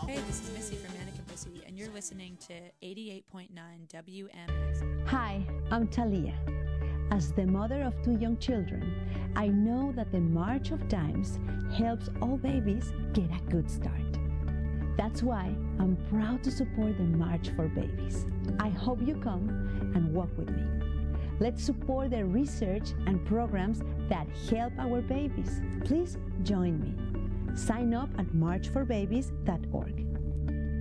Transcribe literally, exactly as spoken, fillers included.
Hey, this is Missy from Manic and Pussy, and you're listening to eighty-eight point nine W M X. Hi, I'm Talia. As the mother of two young children, I know that the March of Dimes helps all babies get a good start. That's why I'm proud to support the March for Babies. I hope you come and walk with me. Let's support the research and programs that help our babies. Please join me. Sign up at march for babies dot org.